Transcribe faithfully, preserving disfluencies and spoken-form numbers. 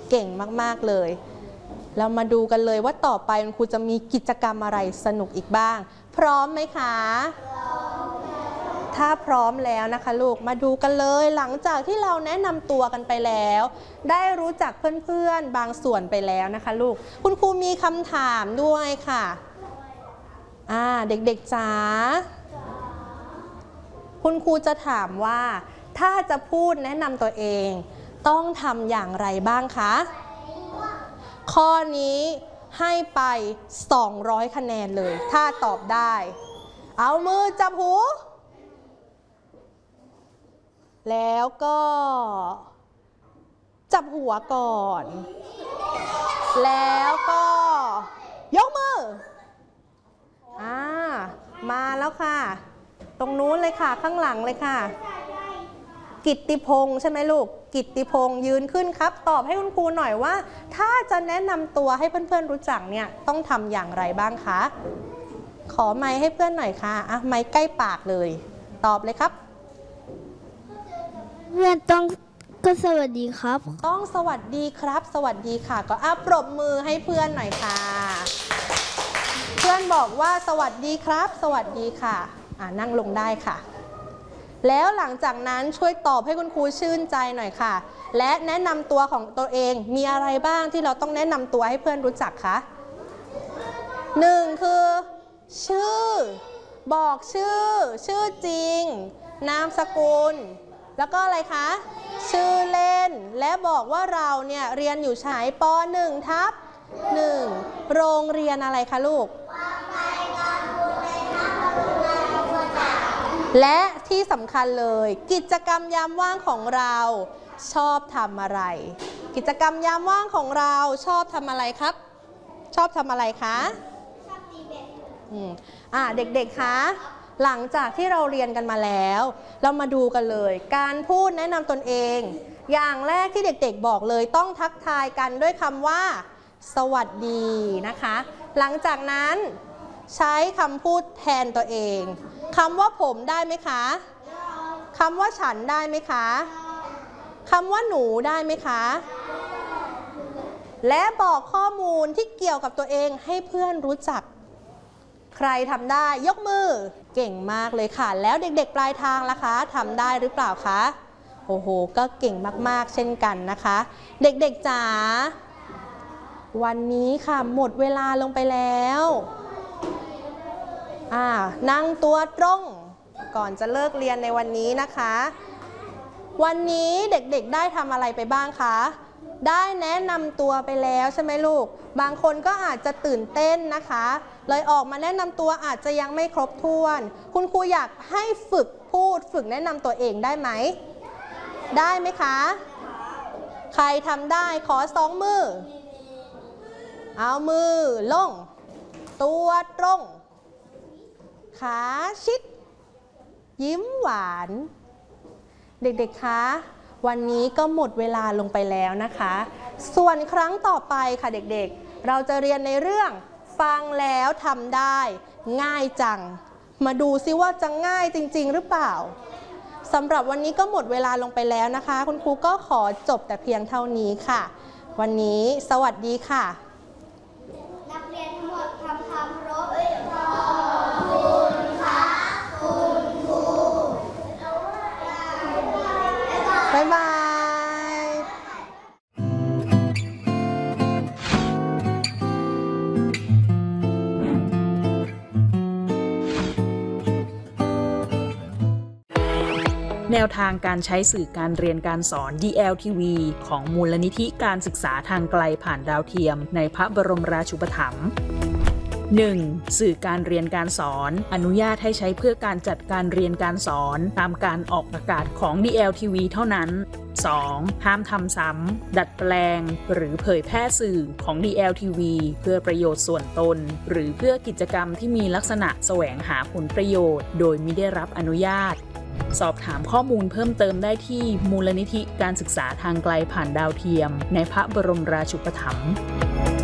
เก่งมากๆเลยเรามาดูกันเลยว่าต่อไปคุณครูจะมีกิจกรรมอะไรสนุกอีกบ้างพร้อมไหมคะถ้าพร้อมแล้วนะคะลูกมาดูกันเลยหลังจากที่เราแนะนำตัวกันไปแล้วได้รู้จักเพื่อนๆบางส่วนไปแล้วนะคะลูกคุณครูมีคำถามด้วยค่ะอ่าเด็กๆจ๋าคุณครูจะถามว่าถ้าจะพูดแนะนำตัวเองต้องทำอย่างไรบ้างคะข้อนี้ให้ไปสองร้อยคะแนนเลยถ้าตอบได้เอามือจับหูแล้วก็จับหัวก่อนแล้วก็ยกมืออ่ามาแล้วค่ะตรงนู้นเลยค่ะข้างหลังเลยค่ะกิตติพงษ์ใช่ไหมลูกกิตติพงษ์ยืนขึ้นครับตอบให้คุณครูหน่อยว่าถ้าจะแนะนำตัวให้เพื่อนๆรู้จักเนี่ยต้องทำอย่างไรบ้างคะขอไมค์ให้เพื่อนหน่อยค่ะอ่ะไมค์ใกล้ปากเลยตอบเลยครับเพื่อนต้องก็สวัสดีครับต้องสวัสดีครับสวัสดีค่ะก็อ่ะปรบมือให้เพื่อนหน่อยค่ะเพื่อนบอกว่าสวัสดีครับสวัสดีค่ะอ่ะนั่งลงได้ค่ะแล้วหลังจากนั้นช่วยตอบให้คุณครูชื่นใจหน่อยค่ะและแนะนำตัวของตัวเองมีอะไรบ้างที่เราต้องแนะนำตัวให้เพื่อนรู้จักคะหนึ่งคือชื่อบอกชื่อชื่อจริงนามสกุลแล้วก็อะไรคะชื่อเล่นและบอกว่าเราเนี่ยเรียนอยู่ชั้นป หนึ่ง ทับ หนึ่งโรงเรียนอะไรคะลูกและที่สำคัญเลยกิจกรรมยามว่างของเราชอบทำอะไรกิจกรรมยามว่างของเราชอบทำอะไรครับชอบทำอะไรคะชอบตีเบ็ดอืมอ่าเด็กๆคะหลังจากที่เราเรียนกันมาแล้วเรามาดูกันเลยการพูดแนะนำตนเองอย่างแรกที่เด็กๆบอกเลยต้องทักทายกันด้วยคำว่าสวัสดีนะคะหลังจากนั้นใช้คำพูดแทนตัวเองคำว่าผมได้ไหมคะคำว่าฉันได้ไหมคะคำว่าหนูได้ไหมคะและบอกข้อมูลที่เกี่ยวกับตัวเองให้เพื่อนรู้จักใครทำได้ยกมือเก่งมากเลยค่ะแล้วเด็กๆปลายทางล่ะคะทำได้หรือเปล่าคะโอ้โหก็เก่งมากๆเช่นกันนะคะเด็กๆจ๋าวันนี้ค่ะหมดเวลาลงไปแล้วอ่านั่งตัวตรงก่อนจะเลิกเรียนในวันนี้นะคะวันนี้เด็กๆได้ทำอะไรไปบ้างคะได้แนะนำตัวไปแล้วใช่ไหมลูกบางคนก็อาจจะตื่นเต้นนะคะเลยออกมาแนะนำตัวอาจจะยังไม่ครบถ้วนคุณครูอยากให้ฝึกพูดฝึกแนะนำตัวเองได้ไหมได้ไหมคะใครทำได้ขอสองมือเอามือลงตัวตรงขาชิดยิ้มหวานเด็กๆคะวันนี้ก็หมดเวลาลงไปแล้วนะคะส่วนครั้งต่อไปค่ะเด็กๆเราจะเรียนในเรื่องฟังแล้วทำได้ง่ายจังมาดูซิว่าจะง่ายจริงๆหรือเปล่าสำหรับวันนี้ก็หมดเวลาลงไปแล้วนะคะคุณครูก็ขอจบแต่เพียงเท่านี้ค่ะวันนี้สวัสดีค่ะนักเรียนทั้งหมดทำความเคารพขอบคุณค่ะคุณครูบ๊ายบายแนวทางการใช้สื่อการเรียนการสอน ดี แอล ที วี ของมูลนิธิการศึกษาทางไกลผ่านดาวเทียมในพระบรมราชูปถัมภ์ หนึ่ง. สื่อการเรียนการสอนอนุญาตให้ใช้เพื่อการจัดการเรียนการสอนตามการออกอากาศของ ดี แอล ที วี เท่านั้น สอง. ห้ามทำซ้ำดัดแปลงหรือเผยแพร่สื่อของ ดี แอล ที วี เพื่อประโยชน์ส่วนตนหรือเพื่อกิจกรรมที่มีลักษณะแสวงหาผลประโยชน์โดยมิได้รับอนุญาตสอบถามข้อมูลเพิ่มเติมได้ที่มูลนิธิการศึกษาทางไกลผ่านดาวเทียมในพระบรมราชูปถัมภ์